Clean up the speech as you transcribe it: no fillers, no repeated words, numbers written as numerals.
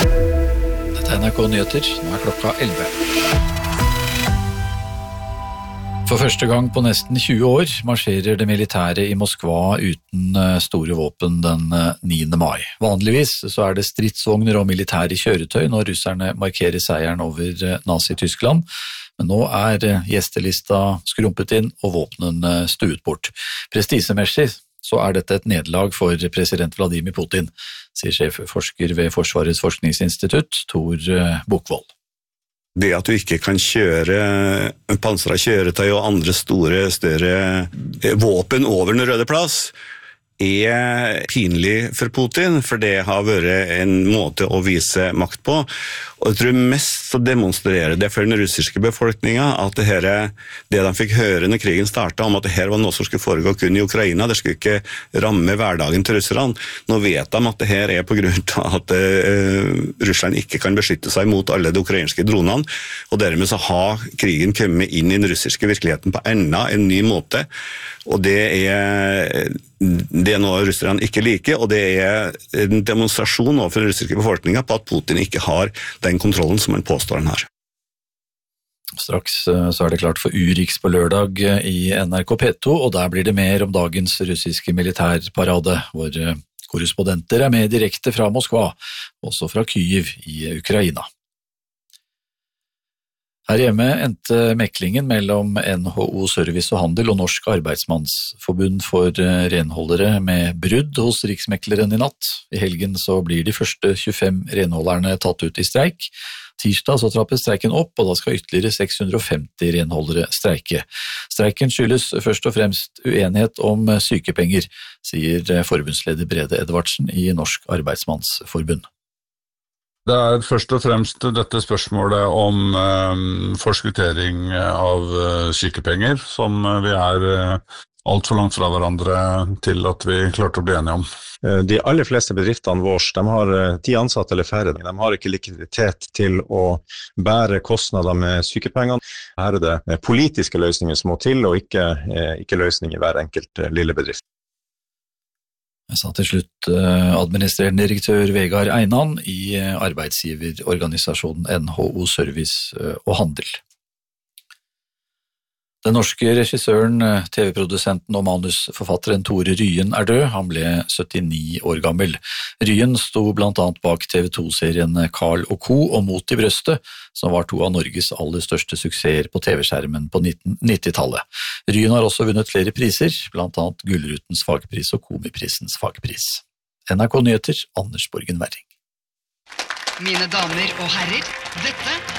Dette NRK Nyheter, nå klokka 11. For første gang på nesten 20 år marsjerer det militære i Moskva uten store våpen den 9. mai. Vanligvis så det stridsvogner og militære kjøretøy når russerne markerer seieren over Nazi-Tyskland, men nå gjestelista skrumpet inn og våpnene stuet bort. Prestisjemessig så dette et nederlag for president Vladimir Putin, sier sjefforsker ved Forsvarets forskningsinstitutt, Tor Bukkvold. Det at du ikke kan kjøre pansret kjøretøy og andre større våpen over den røde plass, pinlig for Putin, for det har vært en måte å vise makt på. Og jeg tror mest så demonstrerer det for den russiske befolkningen at det de fikk høre når krigen startet om at det her var noe som skulle foregå kun i Ukraina, det skulle ikke ramme hverdagen til russerne. Nå vet de at det her på grunn av at Russland ikke kan beskytte seg mot alle de ukrainske dronene, og dermed så har krigen kommet inn i den russiske virkeligheten på enda en ny måte, og det noe russerne ikke liker, og det en demonstrasjon for den russiske befolkningen på at Putin ikke har den kontrollen som han påstår han har. Straks så det klart for Urix på lørdag i NRK P2, og der blir det mer om dagens russiske militærparade, hvor korrespondenter med direkte fra Moskva, også fra Kyiv i Ukraina. Her hjemme endte meklingen mellom NHO Service og Handel og Norsk Arbeidsmannsforbund for renholdere med brudd hos Riksmekleren i natt. I helgen så blir de første 25 renholderne tatt ut i streik. Tirsdag så trappes streiken opp, og da skal ytterligere 650 renholdere streike. Streiken skyldes først og fremst uenighet om sykepenger, sier forbundsleder Brede Edvardsen i Norsk Arbeidsmannsforbund. Det først og fremst dette spørsmålet om forskuttering av sykepenger, som vi alt for langt fra hverandre til at vi klarte å bli enige om. De aller fleste bedriftene våre, de har 10 ansatte eller færre. De har ikke likviditet til å bære kostnader med sykepengene. Her det politiske løsninger som må til, og ikke løsninger i hver enkelt lille bedrift. Jeg sa til slutt administrerende direktør Vegard Einan i arbeidsgiverorganisasjonen NHO Service og Handel. Den norske regissøren, TV-produsenten og manusforfatteren Tore Ryen død. Han ble 79 år gammel. Ryen sto blant annet bak TV2-serien Carl & Co. og Mot i brøstet, som var 2 av Norges aller største suksesser på TV-skjermen på 1990-tallet. Ryen har også vunnet flere priser, blant annet Gullrutens fagpris og Komiprisens fagpris. NRK Nyheter, Anders Borgen Werring. Mine damer og herrer, dette